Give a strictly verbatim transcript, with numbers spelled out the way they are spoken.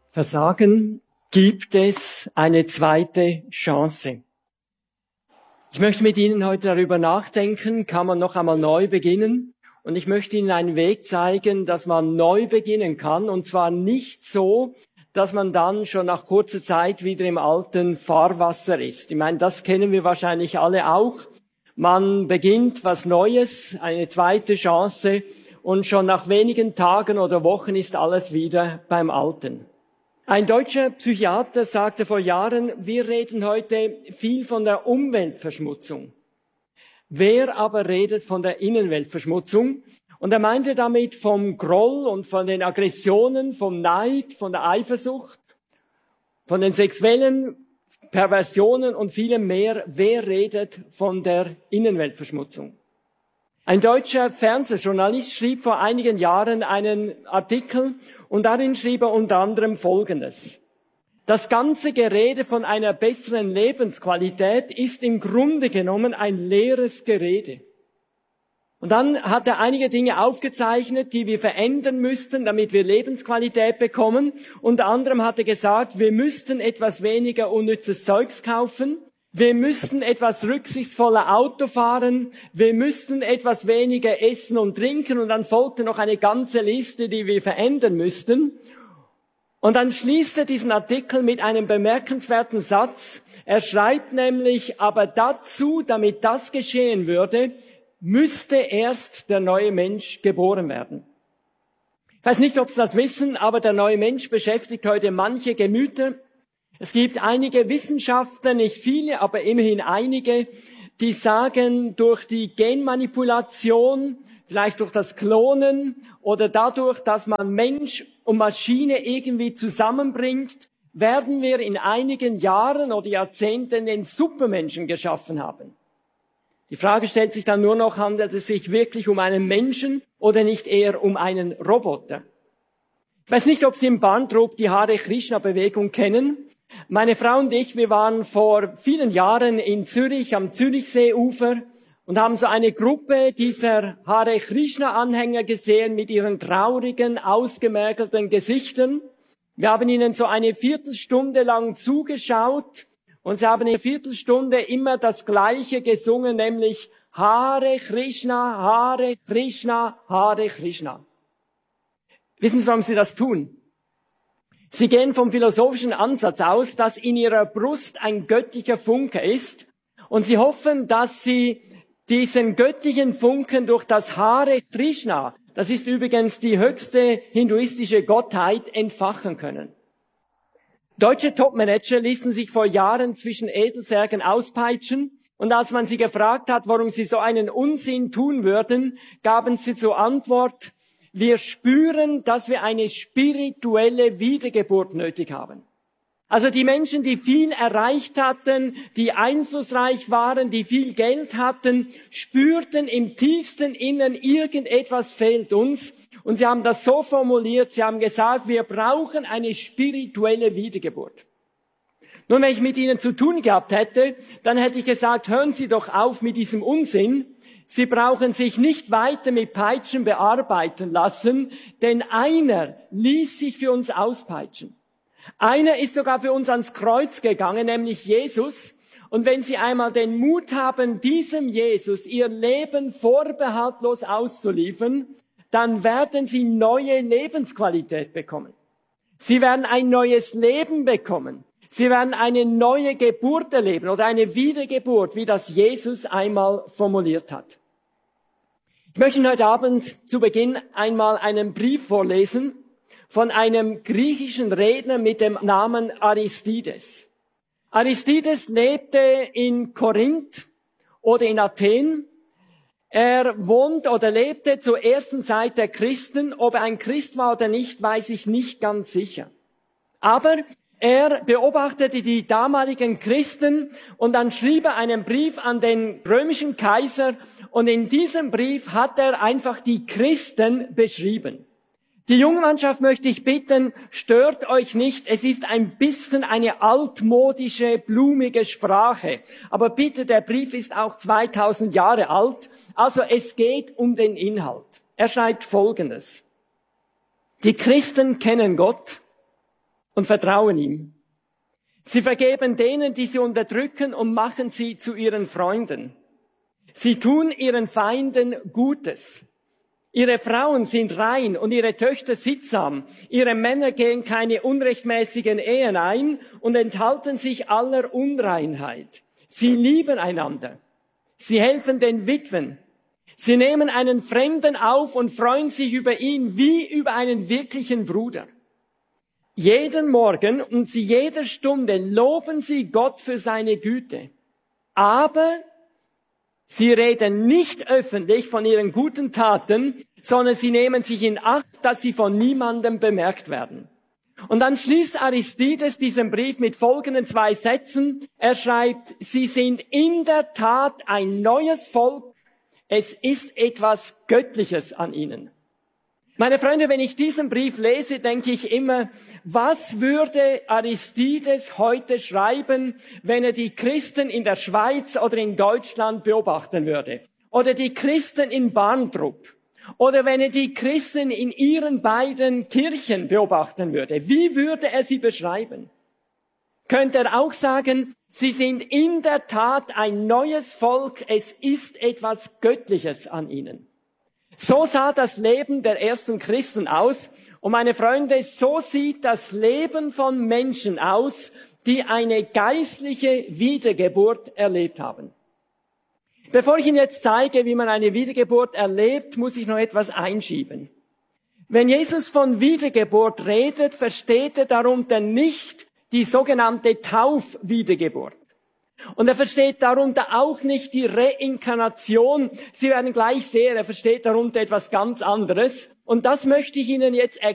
Versagen, gibt es eine zweite Chance? Ich möchte mit Ihnen heute darüber nachdenken, kann man noch einmal neu beginnen? Und ich möchte Ihnen einen Weg zeigen, dass man neu beginnen kann. Und zwar nicht so, dass man dann schon nach kurzer Zeit wieder im alten Fahrwasser ist. Ich meine, das kennen wir wahrscheinlich alle auch. Man beginnt was Neues, eine zweite Chance, und schon nach wenigen Tagen oder Wochen ist alles wieder beim Alten. Ein deutscher Psychiater sagte vor Jahren, wir reden heute viel von der Umweltverschmutzung. Wer aber redet von der Innenweltverschmutzung? Und er meinte damit vom Groll und von den Aggressionen, vom Neid, von der Eifersucht, von den sexuellen Perversionen und vielem mehr. Wer redet von der Innenweltverschmutzung? Ein deutscher Fernsehjournalist schrieb vor einigen Jahren einen Artikel und darin schrieb er unter anderem Folgendes. Das ganze Gerede von einer besseren Lebensqualität ist im Grunde genommen ein leeres Gerede. Und dann hat er einige Dinge aufgezeichnet, die wir verändern müssten, damit wir Lebensqualität bekommen. Unter anderem hat er gesagt, wir müssten etwas weniger unnützes Zeugs kaufen. Wir müssen etwas rücksichtsvoller Auto fahren, wir müssten etwas weniger essen und trinken, und dann folgte noch eine ganze Liste, die wir verändern müssten. Und dann schließt er diesen Artikel mit einem bemerkenswerten Satz. Er schreibt nämlich, aber dazu, damit das geschehen würde, müsste erst der neue Mensch geboren werden. Ich weiß nicht, ob Sie das wissen, aber der neue Mensch beschäftigt heute manche Gemüter. Es gibt einige Wissenschaftler, nicht viele, aber immerhin einige, die sagen, durch die Genmanipulation, vielleicht durch das Klonen oder dadurch, dass man Mensch und Maschine irgendwie zusammenbringt, werden wir in einigen Jahren oder Jahrzehnten den Supermenschen geschaffen haben. Die Frage stellt sich dann nur noch, handelt es sich wirklich um einen Menschen oder nicht eher um einen Roboter? Ich weiß nicht, ob Sie im Barntrup die Hare Krishna Bewegung kennen. Meine Frau und ich, wir waren vor vielen Jahren in Zürich am Zürichseeufer und haben so eine Gruppe dieser Hare Krishna Anhänger gesehen mit ihren traurigen, ausgemergelten Gesichtern. Wir haben ihnen so eine Viertelstunde lang zugeschaut und sie haben in einer Viertelstunde immer das Gleiche gesungen, nämlich Hare Krishna, Hare Krishna, Hare Krishna. Wissen Sie, warum sie das tun? Sie gehen vom philosophischen Ansatz aus, dass in ihrer Brust ein göttlicher Funke ist, und sie hoffen, dass sie diesen göttlichen Funken durch das Hare Krishna, das ist übrigens die höchste hinduistische Gottheit, entfachen können. Deutsche Topmanager ließen sich vor Jahren zwischen Edelsärgen auspeitschen, und als man sie gefragt hat, warum sie so einen Unsinn tun würden, gaben sie zur Antwort: Wir spüren, dass wir eine spirituelle Wiedergeburt nötig haben. Also die Menschen, die viel erreicht hatten, die einflussreich waren, die viel Geld hatten, spürten im tiefsten Innern, irgendetwas fehlt uns. Und sie haben das so formuliert, sie haben gesagt, wir brauchen eine spirituelle Wiedergeburt. Nun, wenn ich mit Ihnen zu tun gehabt hätte, dann hätte ich gesagt, hören Sie doch auf mit diesem Unsinn. Sie brauchen sich nicht weiter mit Peitschen bearbeiten lassen, denn einer ließ sich für uns auspeitschen. Einer ist sogar für uns ans Kreuz gegangen, nämlich Jesus. Und wenn Sie einmal den Mut haben, diesem Jesus Ihr Leben vorbehaltlos auszuliefern, dann werden Sie neue Lebensqualität bekommen. Sie werden ein neues Leben bekommen. Sie werden eine neue Geburt erleben oder eine Wiedergeburt, wie das Jesus einmal formuliert hat. Ich möchte heute Abend zu Beginn einmal einen Brief vorlesen von einem griechischen Redner mit dem Namen Aristides. Aristides lebte in Korinth oder in Athen. Er wohnt oder lebte zur ersten Zeit der Christen. Ob er ein Christ war oder nicht, weiß ich nicht ganz sicher. Aber er beobachtete die damaligen Christen und dann schrieb er einen Brief an den römischen Kaiser, und in diesem Brief hat er einfach die Christen beschrieben. Die Jungmannschaft möchte ich bitten, stört euch nicht, es ist ein bisschen eine altmodische, blumige Sprache. Aber bitte, der Brief ist auch zweitausend Jahre alt, also es geht um den Inhalt. Er schreibt Folgendes: Die Christen kennen Gott und vertrauen ihm. Sie vergeben denen, die sie unterdrücken, und machen sie zu ihren Freunden. Sie tun ihren Feinden Gutes. Ihre Frauen sind rein und ihre Töchter sittsam. Ihre Männer gehen keine unrechtmäßigen Ehen ein und enthalten sich aller Unreinheit. Sie lieben einander. Sie helfen den Witwen. Sie nehmen einen Fremden auf und freuen sich über ihn wie über einen wirklichen Bruder. Jeden Morgen und zu jeder Stunde loben sie Gott für seine Güte. Aber sie reden nicht öffentlich von ihren guten Taten, sondern sie nehmen sich in Acht, dass sie von niemandem bemerkt werden. Und dann schließt Aristides diesen Brief mit folgenden zwei Sätzen. Er schreibt, sie sind in der Tat ein neues Volk. Es ist etwas Göttliches an ihnen. Meine Freunde, wenn ich diesen Brief lese, denke ich immer, was würde Aristides heute schreiben, wenn er die Christen in der Schweiz oder in Deutschland beobachten würde? Oder die Christen in Barntrup? Oder wenn er die Christen in ihren beiden Kirchen beobachten würde? Wie würde er sie beschreiben? Könnte er auch sagen, sie sind in der Tat ein neues Volk, es ist etwas Göttliches an ihnen. So sah das Leben der ersten Christen aus. Und meine Freunde, so sieht das Leben von Menschen aus, die eine geistliche Wiedergeburt erlebt haben. Bevor ich Ihnen jetzt zeige, wie man eine Wiedergeburt erlebt, muss ich noch etwas einschieben. Wenn Jesus von Wiedergeburt redet, versteht er darunter nicht die sogenannte Taufwiedergeburt. Und er versteht darunter auch nicht die Reinkarnation. Sie werden gleich sehen, er versteht darunter etwas ganz anderes. Und das möchte ich Ihnen jetzt erklären.